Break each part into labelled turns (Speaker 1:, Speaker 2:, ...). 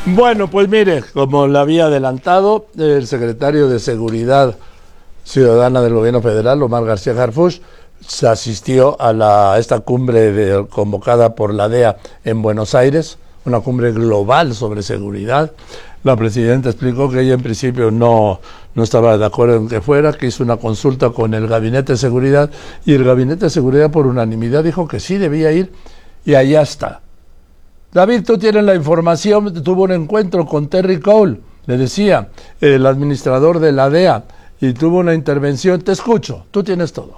Speaker 1: Bueno, pues mire, como le había adelantado, el secretario de Seguridad Ciudadana del Gobierno Federal, Omar García Harfuch, se asistió a esta cumbre convocada por la DEA en Buenos Aires, una cumbre global sobre seguridad. La presidenta explicó que ella en principio no estaba de acuerdo en que fuera, que hizo una consulta con el Gabinete de Seguridad y el Gabinete de Seguridad por unanimidad dijo que sí debía ir y allá está. David, tú tienes la información, tuvo un encuentro con Terry Cole, le decía, el administrador de la DEA, y tuvo una intervención. Te escucho, tú tienes todo.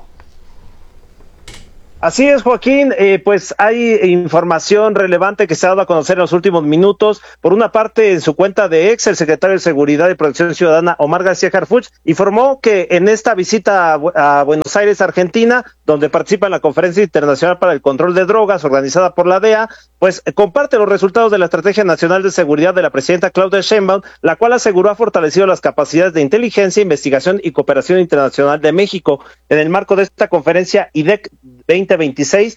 Speaker 2: Así es, Joaquín, pues hay información relevante que se ha dado a conocer en los últimos minutos. Por una parte, en su cuenta de X, el secretario de Seguridad y Protección Ciudadana, Omar García Harfuch, informó que en esta visita a Buenos Aires, Argentina, donde participa en la Conferencia Internacional para el Control de Drogas, organizada por la DEA, pues comparte los resultados de la Estrategia Nacional de Seguridad de la presidenta Claudia Sheinbaum, la cual aseguró ha fortalecido las capacidades de inteligencia, investigación y cooperación internacional de México. En el marco de esta conferencia IDEC 2026,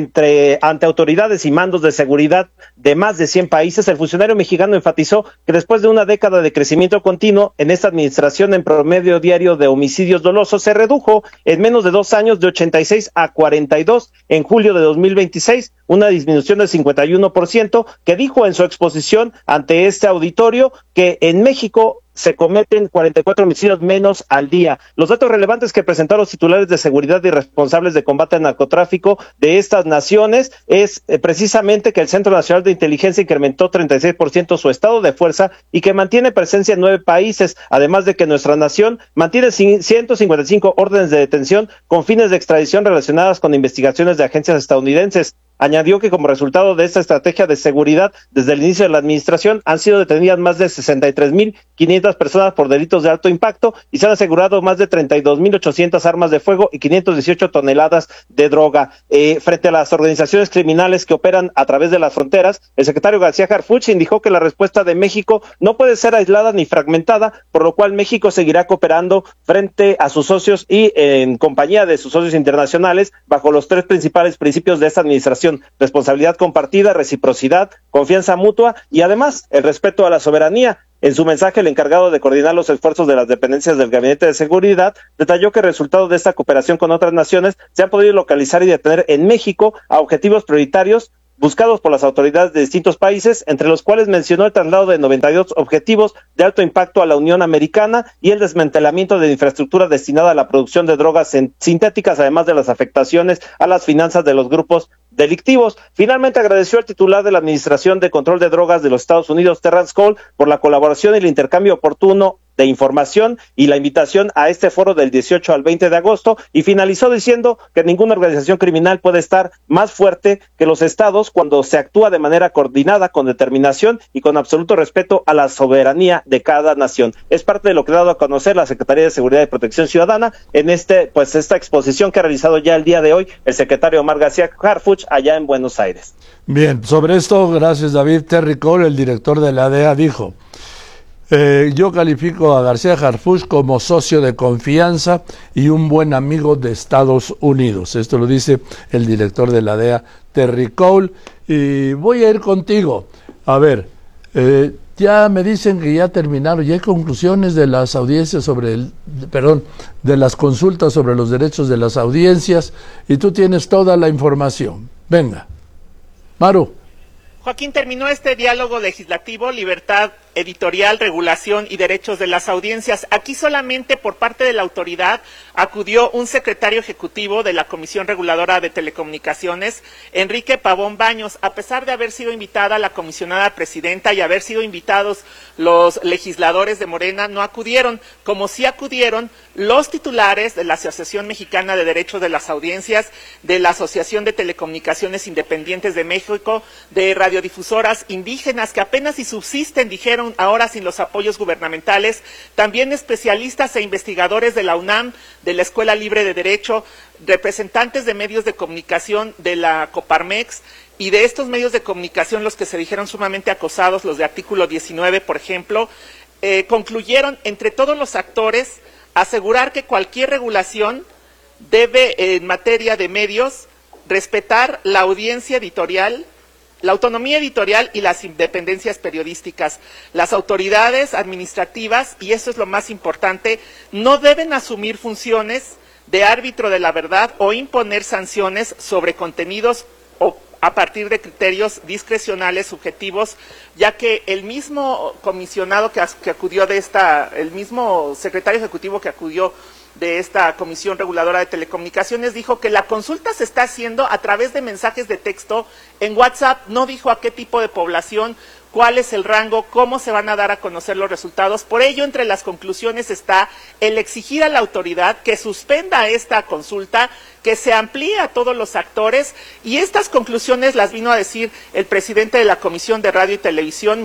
Speaker 2: ante autoridades y mandos de seguridad de más de 100 países, el funcionario mexicano enfatizó que después de una década de crecimiento continuo, en esta administración en promedio diario de homicidios dolosos se redujo en menos de 2 años de 86 a 42 en julio de 2026, una disminución del 51%, que dijo en su exposición ante este auditorio que en México se cometen 44 homicidios menos al día. Los datos relevantes que presentaron los titulares de seguridad y responsables de combate al narcotráfico de estas naciones es precisamente que el Centro Nacional de Inteligencia incrementó 36% su estado de fuerza y que mantiene presencia en 9 países, además de que nuestra nación mantiene 155 órdenes de detención con fines de extradición relacionadas con investigaciones de agencias estadounidenses. Añadió que como resultado de esta estrategia de seguridad, desde el inicio de la administración han sido detenidas más de 63,500 personas por delitos de alto impacto y se han asegurado más de 32,800 armas de fuego y 518 toneladas de droga. Frente a las organizaciones criminales que operan a través de las fronteras, el secretario García Harfuch indicó que la respuesta de México no puede ser aislada ni fragmentada, por lo cual México seguirá cooperando frente a sus socios y en compañía de sus socios internacionales bajo los 3 principales principios de esta administración: responsabilidad compartida, reciprocidad, confianza mutua y además el respeto a la soberanía. En su mensaje, el encargado de coordinar los esfuerzos de las dependencias del Gabinete de Seguridad detalló que el resultado de esta cooperación con otras naciones se han podido localizar y detener en México a objetivos prioritarios buscados por las autoridades de distintos países, entre los cuales mencionó el traslado de 92 objetivos de alto impacto a la Unión Americana y el desmantelamiento de infraestructura destinada a la producción de drogas sintéticas, además de las afectaciones a las finanzas de los grupos delictivos. Finalmente agradeció al titular de la Administración de Control de Drogas de los Estados Unidos, Terrence Cole, por la colaboración y el intercambio oportuno de información y la invitación a este foro del 18 al 20 de agosto, y finalizó diciendo que ninguna organización criminal puede estar más fuerte que los estados cuando se actúa de manera coordinada, con determinación y con absoluto respeto a la soberanía de cada nación. Es parte de lo que ha dado a conocer la Secretaría de Seguridad y Protección Ciudadana en esta exposición que ha realizado ya el día de hoy el secretario Omar García Harfuch allá en Buenos Aires.
Speaker 1: Bien, sobre esto, gracias David. Terry Cole, el director de la DEA, dijo: yo califico a García Harfuch como socio de confianza y un buen amigo de Estados Unidos. Esto lo dice el director de la DEA, Terry Cole. Y voy a ir contigo. A ver, ya me dicen que ya terminaron, ya hay conclusiones de las audiencias de las consultas sobre los derechos de las audiencias, y tú tienes toda la información. Venga, Maru.
Speaker 3: Joaquín, terminó este diálogo legislativo, libertad editorial, regulación y derechos de las audiencias. Aquí solamente por parte de la autoridad acudió un secretario ejecutivo de la Comisión Reguladora de Telecomunicaciones, Enrique Pavón Baños, a pesar de haber sido invitada la comisionada presidenta y haber sido invitados los legisladores de Morena, no acudieron, como sí acudieron los titulares de la Asociación Mexicana de Derechos de las Audiencias, de la Asociación de Telecomunicaciones Independientes de México, de radiodifusoras indígenas que apenas si subsisten, dijeron, ahora sin los apoyos gubernamentales, también especialistas e investigadores de la UNAM, de la Escuela Libre de Derecho, representantes de medios de comunicación de la Coparmex, y de estos medios de comunicación los que se dijeron sumamente acosados, los de Artículo 19, por ejemplo, concluyeron entre todos los actores asegurar que cualquier regulación debe, en materia de medios, respetar la audiencia editorial, la autonomía editorial y las independencias periodísticas. Las autoridades administrativas, y eso es lo más importante, no deben asumir funciones de árbitro de la verdad o imponer sanciones sobre contenidos o a partir de criterios discrecionales subjetivos, ya que el mismo comisionado que acudió el mismo secretario ejecutivo que acudió de esta Comisión Reguladora de Telecomunicaciones dijo que la consulta se está haciendo a través de mensajes de texto en WhatsApp, no dijo a qué tipo de población, cuál es el rango, cómo se van a dar a conocer los resultados. Por ello, entre las conclusiones está el exigir a la autoridad que suspenda esta consulta, que se amplíe a todos los actores, y estas conclusiones las vino a decir el presidente de la Comisión de Radio y Televisión,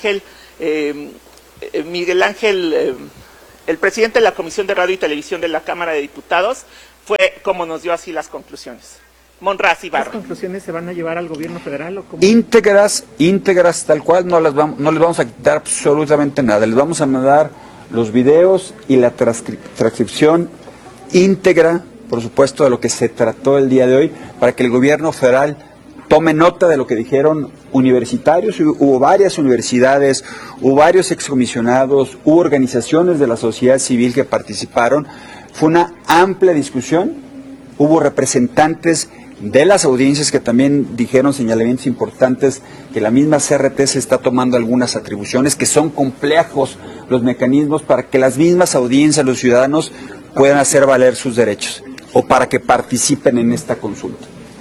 Speaker 3: el presidente de la Comisión de Radio y Televisión de la Cámara de Diputados, fue como nos dio así las conclusiones. Monraz Ibarra.
Speaker 4: ¿Las conclusiones se van a llevar al gobierno federal o cómo?
Speaker 5: Íntegras tal cual, no les vamos a quitar absolutamente nada. Les vamos a mandar los videos y la transcripción íntegra, por supuesto, de lo que se trató el día de hoy, para que el gobierno federal tome nota de lo que dijeron universitarios. Hubo varias universidades, hubo varios excomisionados, hubo organizaciones de la sociedad civil que participaron. Fue una amplia discusión, hubo representantes de las audiencias que también dijeron señalamientos importantes, que la misma CRT se está tomando algunas atribuciones, que son complejos los mecanismos para que las mismas audiencias, los ciudadanos, puedan hacer valer sus derechos o para que participen en esta consulta.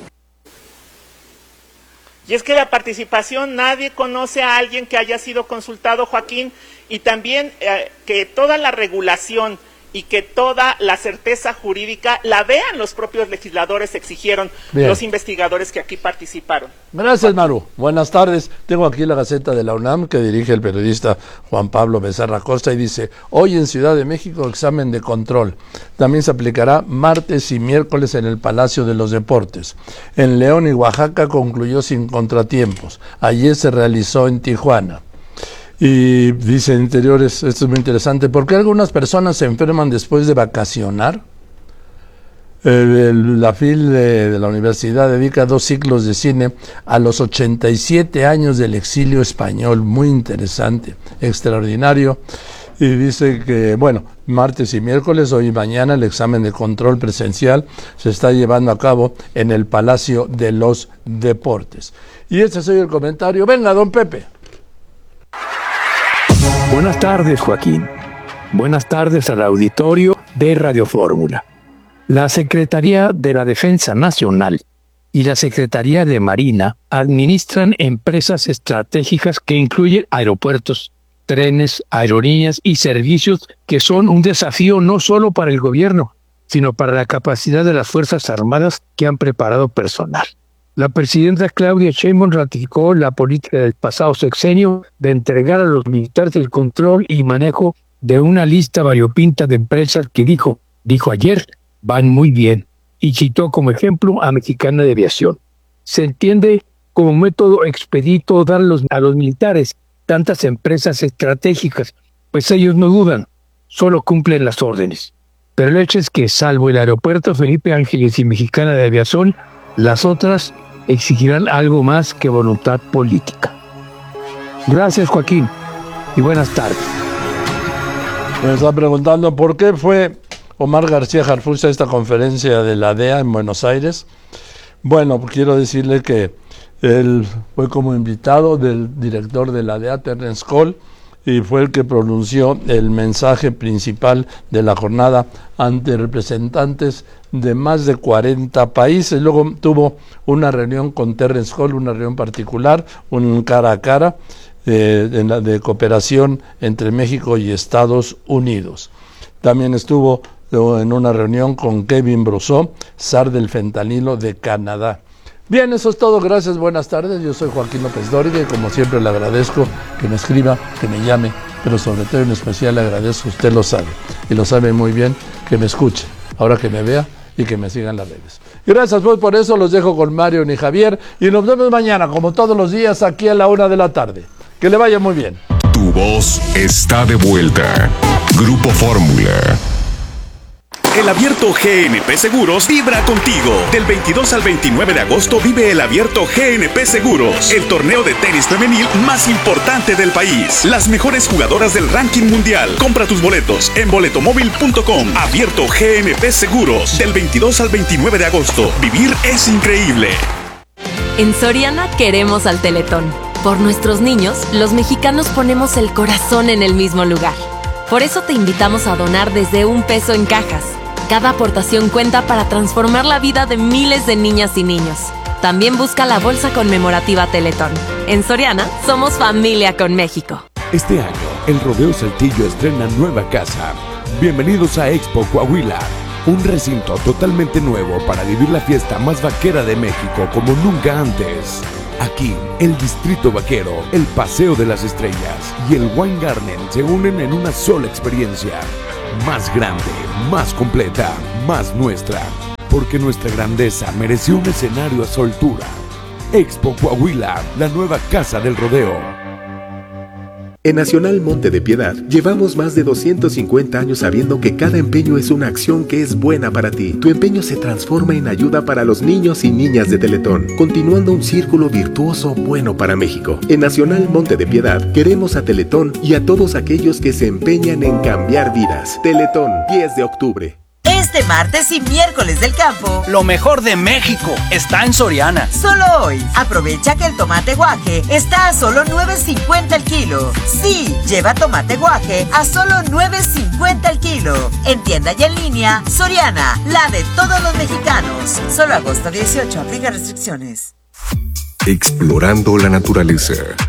Speaker 3: Y es que la participación, nadie conoce a alguien que haya sido consultado, Joaquín, y también que toda la regulación y que toda la certeza jurídica la vean los propios legisladores, exigieron los investigadores que aquí participaron.
Speaker 1: Gracias, Maru. Buenas tardes. Tengo aquí la Gaceta de la UNAM que dirige el periodista Juan Pablo Becerra Costa y dice: hoy en Ciudad de México examen de control. También se aplicará martes y miércoles en el Palacio de los Deportes. En León y Oaxaca concluyó sin contratiempos. Ayer se realizó en Tijuana. Y dice Interiores, esto es muy interesante, ¿por qué algunas personas se enferman después de vacacionar? La FIL de la universidad dedica 2 ciclos de cine a los 87 años del exilio español, muy interesante, extraordinario. Y dice que, bueno, martes y miércoles, hoy y mañana, el examen de control presencial se está llevando a cabo en el Palacio de los Deportes. Y este es hoy el comentario. Venga, don Pepe.
Speaker 6: Buenas tardes, Joaquín. Buenas tardes al auditorio de Radio Fórmula. La Secretaría de la Defensa Nacional y la Secretaría de Marina administran empresas estratégicas que incluyen aeropuertos, trenes, aerolíneas y servicios que son un desafío no solo para el gobierno, sino para la capacidad de las Fuerzas Armadas que han preparado personal. La presidenta Claudia Sheinbaum ratificó la política del pasado sexenio de entregar a los militares el control y manejo de una lista variopinta de empresas que dijo ayer, van muy bien, y citó como ejemplo a Mexicana de Aviación. Se entiende como método expedito dar a los militares tantas empresas estratégicas, pues ellos no dudan, solo cumplen las órdenes. Pero el hecho es que, salvo el aeropuerto Felipe Ángeles y Mexicana de Aviación, las otras exigirán algo más que voluntad política. Gracias, Joaquín, y buenas tardes.
Speaker 1: Me está preguntando por qué fue Omar García Harfuch a esta conferencia de la DEA en Buenos Aires. Bueno, quiero decirle que él fue como invitado del director de la DEA, Terrence Cole, y fue el que pronunció el mensaje principal de la jornada ante representantes de más de 40 países. Luego tuvo una reunión con Terrence Cole, una reunión particular, un cara a cara de cooperación entre México y Estados Unidos. También estuvo en una reunión con Kevin Brousseau, zar del fentanilo de Canadá. Bien, eso es todo. Gracias, buenas tardes. Yo soy Joaquín López Dóriga y como siempre le agradezco que me escriba, que me llame, pero sobre todo en especial le agradezco, usted lo sabe, y lo sabe muy bien, que me escuche, ahora que me vea y que me siga en las redes. Gracias, pues por eso los dejo con Mario y Javier y nos vemos mañana, como todos los días, aquí a la 1 de la tarde. Que le vaya muy bien.
Speaker 7: Tu voz está de vuelta. Grupo Fórmula. El Abierto GNP Seguros vibra contigo. Del 22 al 29 de agosto vive el Abierto GNP Seguros, el torneo de tenis femenil más importante del país. Las mejores jugadoras del ranking mundial. Compra tus boletos en boletomóvil.com. Abierto GNP Seguros, del 22 al 29 de agosto. Vivir es increíble.
Speaker 8: En Soriana queremos al Teletón. Por nuestros niños, los mexicanos ponemos el corazón en el mismo lugar. Por eso te invitamos a donar desde $1 en cajas. Cada aportación cuenta para transformar la vida de miles de niñas y niños. También busca la bolsa conmemorativa Teletón. En Soriana, somos familia con México.
Speaker 9: Este año, el Rodeo Saltillo estrena nueva casa. Bienvenidos a Expo Coahuila, un recinto totalmente nuevo para vivir la fiesta más vaquera de México como nunca antes. Aquí, el Distrito Vaquero, el Paseo de las Estrellas y el Wine Garden se unen en una sola experiencia. Más grande, más completa, más nuestra. Porque nuestra grandeza mereció un escenario a su altura. Expo Coahuila, la nueva casa del rodeo.
Speaker 10: En Nacional Monte de Piedad, llevamos más de 250 años sabiendo que cada empeño es una acción que es buena para ti. Tu empeño se transforma en ayuda para los niños y niñas de Teletón, continuando un círculo virtuoso bueno para México. En Nacional Monte de Piedad, queremos a Teletón y a todos aquellos que se empeñan en cambiar vidas. Teletón, 10 de octubre.
Speaker 11: Este martes y miércoles del campo,
Speaker 12: lo mejor de México está en Soriana.
Speaker 11: Solo hoy, aprovecha que el tomate guaje está a solo $9.50 el kilo. Sí, lleva tomate guaje a solo $9.50 el kilo. En tienda y en línea, Soriana, la de todos los mexicanos. Solo agosto 18, aplica restricciones.
Speaker 13: Explorando la naturaleza.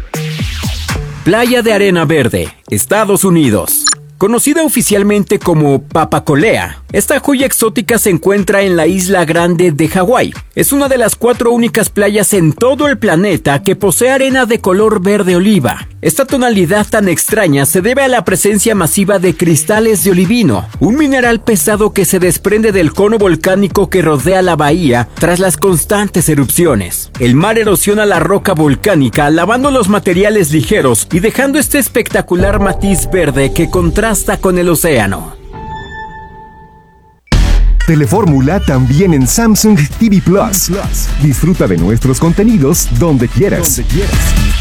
Speaker 14: Playa de Arena Verde, Estados Unidos. Conocida oficialmente como Papacolea, esta joya exótica se encuentra en la Isla Grande de Hawái. Es una de las 4 únicas playas en todo el planeta que posee arena de color verde oliva. Esta tonalidad tan extraña se debe a la presencia masiva de cristales de olivino, un mineral pesado que se desprende del cono volcánico que rodea la bahía tras las constantes erupciones. El mar erosiona la roca volcánica, lavando los materiales ligeros y dejando este espectacular matiz verde que contrasta con el océano.
Speaker 13: Telefórmula también en Samsung TV Plus. Disfruta de nuestros contenidos donde quieras.